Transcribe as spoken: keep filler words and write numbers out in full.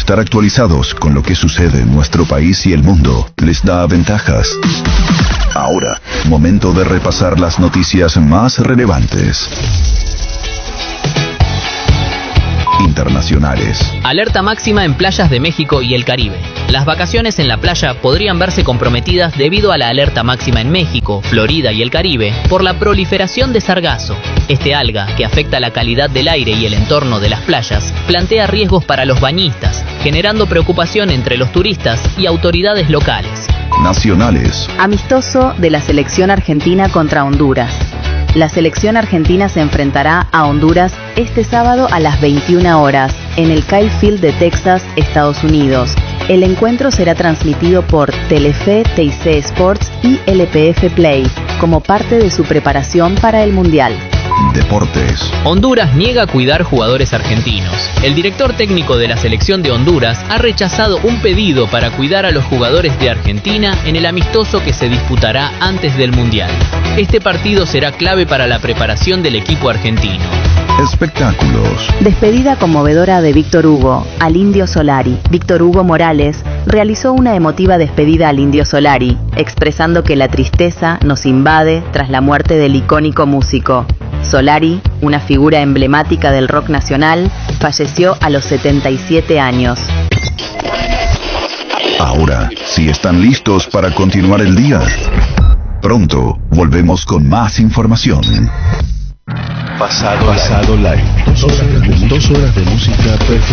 estar actualizados con lo que sucede en nuestro país y el mundo les da ventajas. Ahora, momento de repasar las noticias más relevantes. Internacionales. Alerta máxima en playas de México y el Caribe. Las vacaciones en la playa podrían verse comprometidas debido a la alerta máxima en México, Florida y el Caribe por la proliferación de sargazo. Este alga, que afecta la calidad del aire y el entorno de las playas, plantea riesgos para los bañistas, generando preocupación entre los turistas y autoridades locales. Nacionales. Amistoso de la selección argentina contra Honduras. La selección argentina se enfrentará a Honduras este sábado a las veintiuna horas en el Kyle Field de Texas, Estados Unidos. El encuentro será transmitido por Telefe, T I C Sports y L P F Play como parte de su preparación para el Mundial. Deportes. Honduras niega cuidar jugadores argentinos. El director técnico de la selección de Honduras ha rechazado un pedido para cuidar a los jugadores de Argentina en el amistoso que se disputará antes del Mundial. Este partido será clave para la preparación del equipo argentino. Espectáculos. Despedida conmovedora de Víctor Hugo al Indio Solari. Víctor Hugo Morales realizó una emotiva despedida al Indio Solari, expresando que la tristeza nos invade tras la muerte del icónico músico. Solari, una figura emblemática del rock nacional, falleció a los setenta y siete años. Ahora, si están listos para continuar el día, pronto volvemos con más información. Pasado, Pasado live. Dos horas de, dos horas de música perfecta.